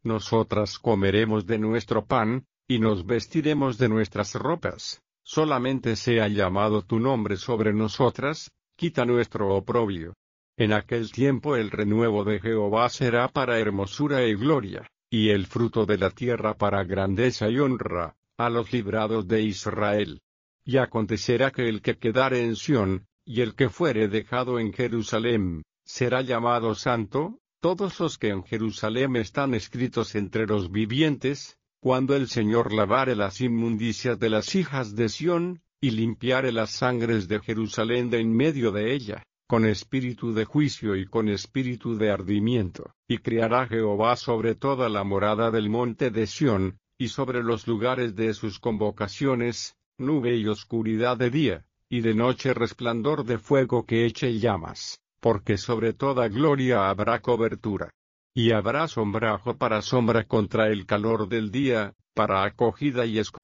nosotras comeremos de nuestro pan, y nos vestiremos de nuestras ropas. Solamente sea llamado tu nombre sobre nosotras, quita nuestro oprobio. En aquel tiempo el renuevo de Jehová será para hermosura y gloria, y el fruto de la tierra para grandeza y honra, a los librados de Israel. Y acontecerá que el que quedare en Sión, y el que fuere dejado en Jerusalem, será llamado santo, todos los que en Jerusalem están escritos entre los vivientes, cuando el Señor lavare las inmundicias de las hijas de Sión, y limpiare las sangres de Jerusalén de en medio de ella, con espíritu de juicio y con espíritu de ardimiento, y criará Jehová sobre toda la morada del monte de Sión, y sobre los lugares de sus convocaciones, nube y oscuridad de día, y de noche resplandor de fuego que eche llamas, porque sobre toda gloria habrá cobertura. Y habrá sombrajo para sombra contra el calor del día, para acogida y escondida